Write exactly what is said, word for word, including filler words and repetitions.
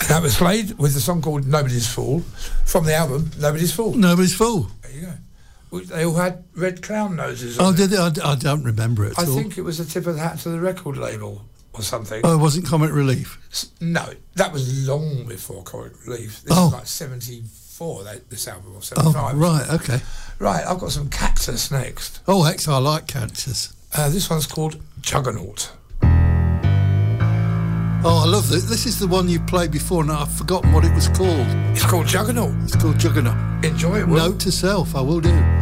That was Slade with a song called Nobody's Fool from the album Nobody's Fool. Nobody's Fool. There you go. They all had red clown noses on Oh, it. did they? I, I don't remember it at I all. think it was a tip of the hat to the record label or something. Oh, it wasn't Comic Relief? S- No, that was long before Comic Relief. This Oh. is like seventy-four, that, this album, or Oh, seventy-five. right, okay. Right, I've got some Cactus next. Oh, X, I like Cactus. Uh, this one's called Juggernaut. Oh, I love this. This is the one you played before, and I've forgotten what it was called. It's called Juggernaut. It's called Juggernaut. Enjoy it, Will. Note to self, I will do.